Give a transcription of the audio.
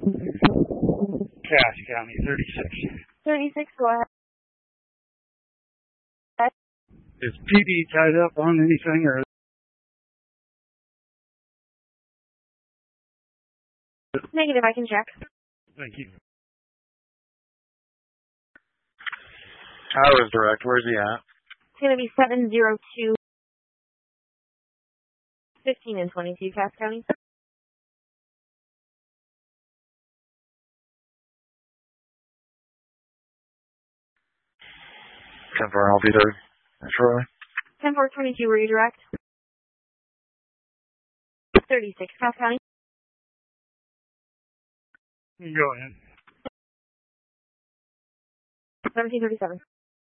Cass County, 36. 36, go ahead. Is PD tied up on anything or? Negative, I can check. Thank you. Tower is direct. Where's he at? It's going to be 702, 15 and 22, Cass County. 10-4, I'll be there. Troy. 10-4-22, were you direct? 36, Cass County. Go ahead. 1737.